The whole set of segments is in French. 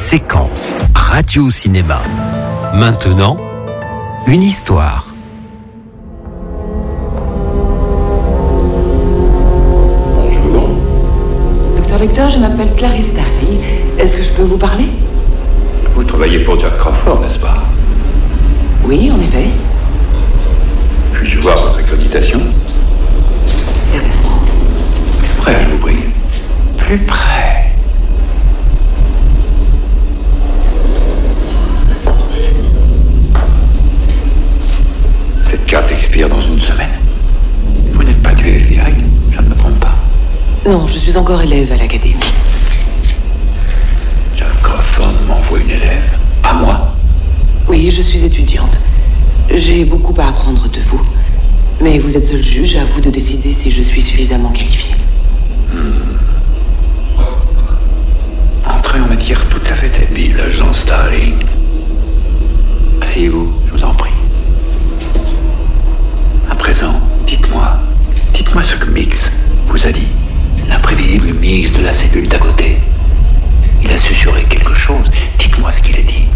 Séquence Radio-Cinéma. Maintenant, une histoire. Bonjour. Docteur Lecter, je m'appelle Clarisse Darling. Est-ce que je peux vous parler? Vous travaillez pour Jack Crawford, n'est-ce pas? Oui, en effet. Puis-je voir votre accréditation? Certainement. Plus près, je vous prie. Plus près. Cette carte expire dans une semaine. Vous n'êtes pas du FBI, je ne me trompe pas. Non, je suis encore élève à l'académie. Jack Crawford m'envoie une élève. À moi? Oui, je suis étudiante. J'ai beaucoup à apprendre de vous. Mais vous êtes seul juge, à vous de décider si je suis suffisamment qualifiée. Entrez en matière tout à fait habile, agent Starling. Asseyez-vous, je vous en prie. À présent, dites-moi ce que Mix vous a dit. L'imprévisible Mix de la cellule d'à côté. Il a susurré quelque chose. Dites-moi ce qu'il a dit.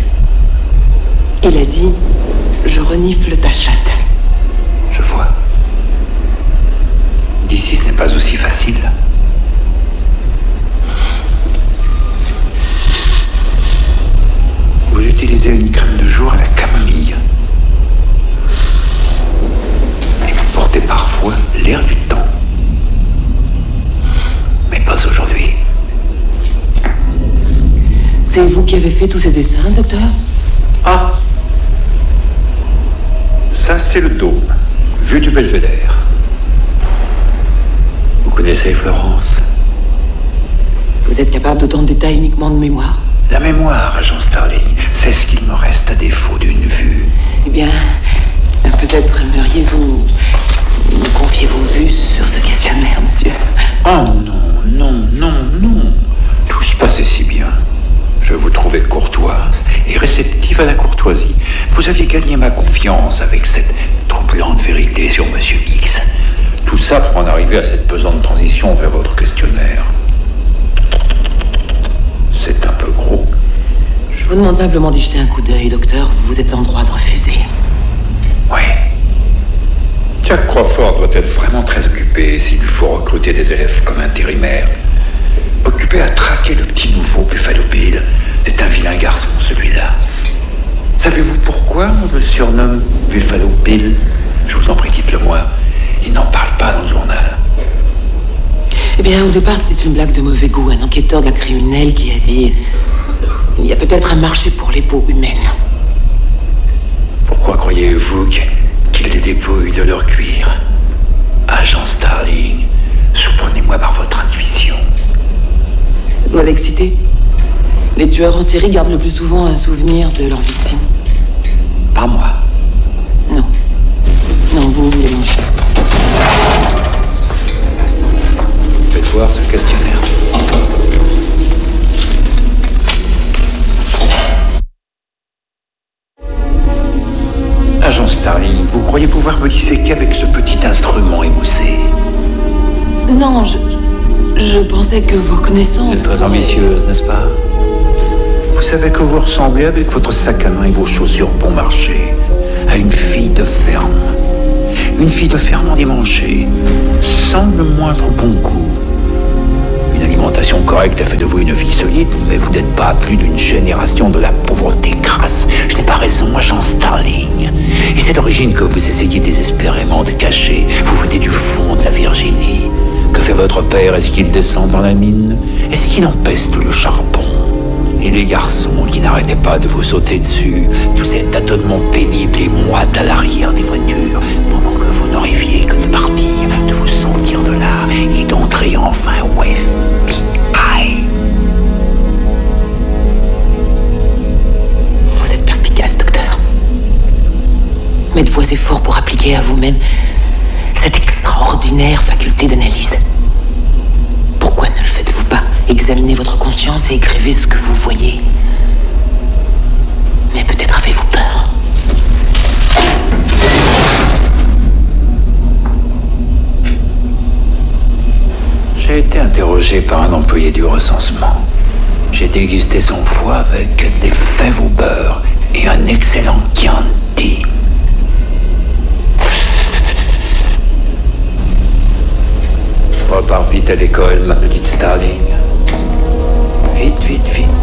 Il a dit « Je renifle ta chatte ». Je vois. D'ici, ce n'est pas aussi facile. Vous utilisez une crème de jour à la camomille. Et vous portez parfois l'air du temps. Mais pas aujourd'hui. C'est vous qui avez fait tous ces dessins, docteur? Ah! Ça, c'est le dôme, vue du belvédère. Vous connaissez Florence? Vous êtes capable d'autant de détails uniquement de mémoire? La mémoire, agent Starling, c'est ce qu'il me reste à défaut d'une vue. Eh bien, peut-être aimeriez-vous me confier vos vues sur ce questionnaire, monsieur? Oh non. Tout se passait si bien. Je vous trouvais courtoise et réceptive à la courtoisie. Vous aviez gagné ma confiance avec cette troublante vérité sur Monsieur X. Tout ça pour en arriver à cette pesante transition vers votre questionnaire. C'est un peu gros. Je vous demande simplement d'y jeter un coup d'œil, docteur. Vous êtes en droit de refuser. Oui. Jack Crawford doit être vraiment très occupé s'il lui faut recruter des élèves comme intérimaire. Occupé à traquer le petit nouveau Buffalo Bill. C'est un vilain garçon, celui-là. Savez-vous pourquoi on le surnomme Buffalo Bill? Je vous en prie, dites-le moi. Il n'en parle pas dans le journal. Eh bien, au départ, c'était une blague de mauvais goût. Un enquêteur de la criminelle qui a dit « Il y a peut-être un marché pour les peaux humaines. » Pourquoi croyez-vous qu'il les dépouille de leur cuir? Agent Starling, surprenez-moi par votre intuition. Ça doit l'exciter. Les tueurs en série gardent le plus souvent un souvenir de leur victime. Pas moi. Non. Non, vous les mangez. Faites voir ce questionnaire. Agent Starling, vous croyez pouvoir me disséquer avec ce petit instrument émoussé? Non, je pensais que vos connaissances... Vous êtes très ambitieuse, n'est-ce pas? Vous savez que vous ressemblez avec votre sac à main et vos chaussures bon marché à une fille de ferme. Une fille de ferme endimanchée, sans le moindre bon goût. Une alimentation correcte a fait de vous une fille solide, mais vous n'êtes pas à plus d'une génération de la pauvreté crasse. Je n'ai pas raison, agent Starling. Et c'est l'origine que vous essayez désespérément de cacher. Vous venez du fond de la Virginie. Que fait votre père? Est-ce qu'il descend dans la mine? Est-ce qu'il empeste le charbon? Et les garçons qui n'arrêtaient pas de vous sauter dessus, tous ces tâtonnements pénibles et moites à l'arrière des voitures, pendant que vous n'arriviez que de partir, de vous sortir de là et d'entrer enfin au FBI. Vous êtes perspicace, docteur. Mais de vos efforts pour appliquer à vous-même cette extraordinaire faculté d'analyse. Pourquoi ne le faites-vous pas? Examinez votre conscience et écrivez ce que vous voyez. Mais peut-être avez-vous peur. J'ai été interrogé par un employé du recensement. J'ai dégusté son foie avec des fèves au beurre et un excellent Chianti. Repars vite à l'école, ma petite Starling. Vite, vite, vite.